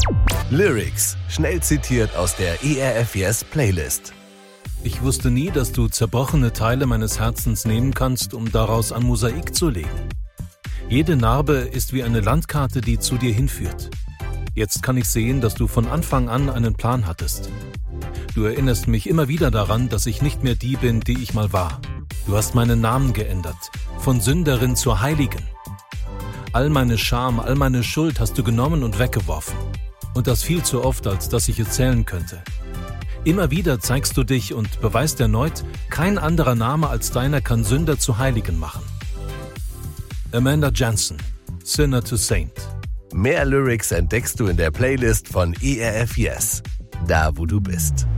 Lyrics, schnell zitiert aus der ERF Yes Playlist. Ich wusste nie, dass du zerbrochene Teile meines Herzens nehmen kannst, um daraus ein Mosaik zu legen. Jede Narbe ist wie eine Landkarte, die zu dir hinführt. Jetzt kann ich sehen, dass du von Anfang an einen Plan hattest. Du erinnerst mich immer wieder daran, dass ich nicht mehr die bin, die ich mal war. Du hast meinen Namen geändert, von Sünderin zur Heiligen. All meine Scham, all meine Schuld hast du genommen und weggeworfen. Und das viel zu oft, als dass ich erzählen könnte. Immer wieder zeigst du dich und beweist erneut, kein anderer Name als deiner kann Sünder zu Heiligen machen. Amanda Jensen, Sinner to Saint. Mehr Lyrics entdeckst du in der Playlist von ERF Yes, da wo du bist.